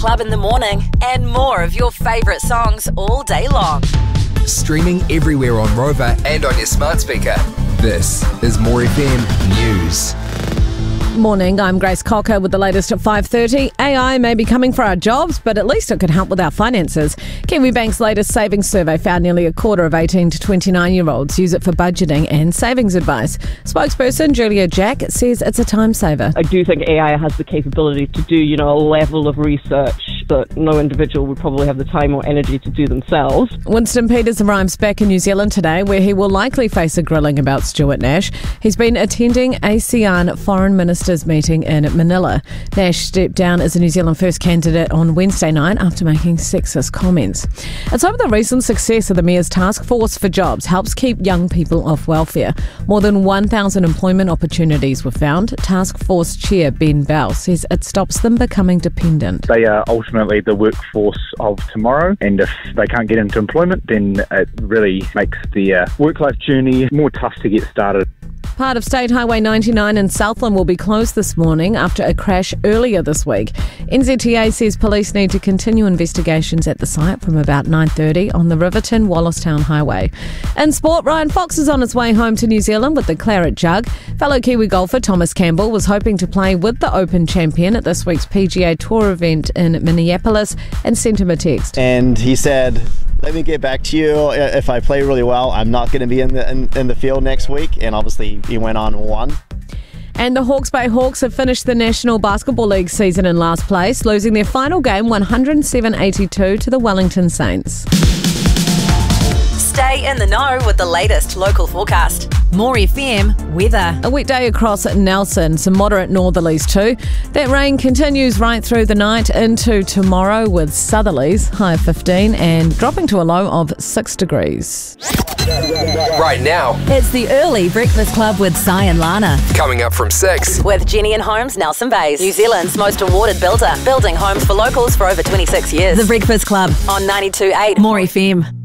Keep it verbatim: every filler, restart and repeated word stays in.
Club in the morning and more of your favourite songs all day long. Streaming everywhere on Rover and on your smart speaker. This is More F M News. Morning, I'm Grace Cocker with the latest at five thirty. A I may be coming for our jobs, but at least it could help with our finances. Kiwibank's latest savings survey found nearly a quarter of eighteen to twenty-nine-year-olds use it for budgeting and savings advice. Spokesperson Julia Jack says it's a time saver. I do think A I has the capability to do, you know, a level of research that no individual would probably have the time or energy to do themselves. Winston Peters arrives back in New Zealand today, where he will likely face a grilling about Stuart Nash. He's been attending ASEAN Foreign Ministers meeting in Manila. Nash stepped down as a New Zealand First candidate on Wednesday night after making sexist comments. It's over the recent success of the Mayor's Task Force for Jobs helps keep young people off welfare. More than one thousand employment opportunities were found. Task Force Chair Ben Bell says it stops them becoming dependent. They are ultimately the workforce of tomorrow, and if they can't get into employment, then it really makes the uh, work-life journey more tough to get started. Part of State Highway ninety-nine in Southland will be closed this morning after a crash earlier this week. N Z T A says police need to continue investigations at the site from about nine thirty on the Riverton-Wallistown Highway. In sport, Ryan Fox is on his way home to New Zealand with the Claret Jug. Fellow Kiwi golfer Thomas Campbell was hoping to play with the Open champion at this week's P G A Tour event in Minneapolis and sent him a text. And he said, let me get back to you. If I play really well, I'm not going to be in the in, in the field next week. And obviously he went on and won. And the Hawke's Bay Hawks have finished the National Basketball League season in last place, losing their final game one oh seven eighty-two to the Wellington Saints. Stay in the know with the latest local forecast. More F M weather. A wet day across Nelson, some moderate northerlies too. That rain continues right through the night into tomorrow with southerlies, high of fifteen, and dropping to a low of six degrees. Right now, It's the early Breakfast Club with Si and Lana. coming up from six. With Jenny and Homes, Nelson Bays, New Zealand's most awarded builder, building homes for locals for over twenty-six years. The Breakfast Club on ninety-two point eight More F M.